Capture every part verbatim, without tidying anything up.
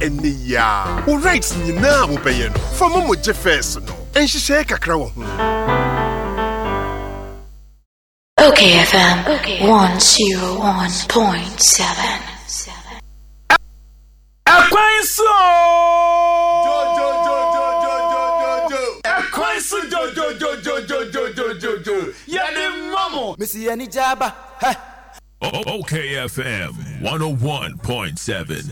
eni ya. O rights nyina wo beye no. From mo je first no. Enhihye kakra wo ho. Okay F M okay. one oh one point seven. Akwanso Jo jo jo jo jo jo jo. Akwanso jo jo jo jo jo jo jo jo jo. Ya ni mamo. Missy any jaba. Okay F M one oh one point seven.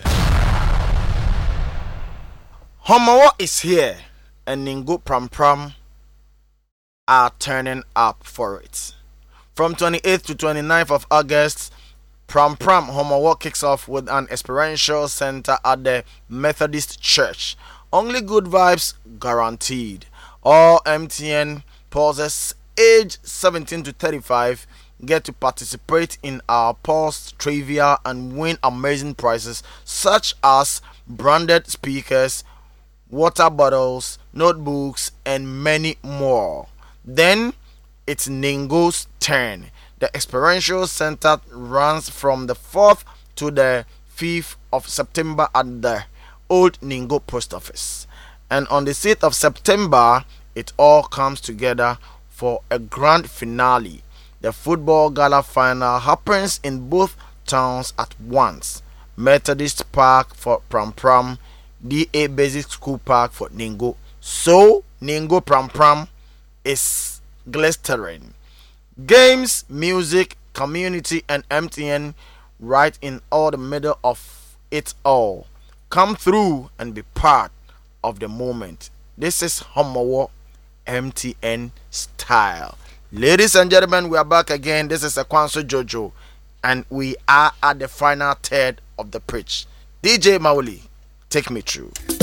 Homowo is here and Ningo Pram Pram are turning up for it. From twenty-eighth to twenty-ninth of August, Pram Pram Homowo kicks off with an experiential center at the Methodist Church. Only good vibes guaranteed. All M T N pulses age seventeen to thirty-five get to participate in our Pulse trivia and win amazing prizes such as branded speakers, water bottles, notebooks, and many more. Then it's Ningo's turn. The experiential center runs from the fourth to the fifth of September at the Old Ningo Post Office. And on the sixth of September, it all comes together for a grand finale. The football gala final happens in both towns at once. Methodist Park for Pram Pram, D A Basic School Park for Ningo. So, Ningo Pram Pram is glistering. Games, music, community, and M T N right in all the middle of it all. Come through and be part of the moment. This is Homowo M T N style. Ladies and gentlemen, we are back again. This is Akwanso Jojo, and we are at the final third of the pitch. D J Mauli, take me through.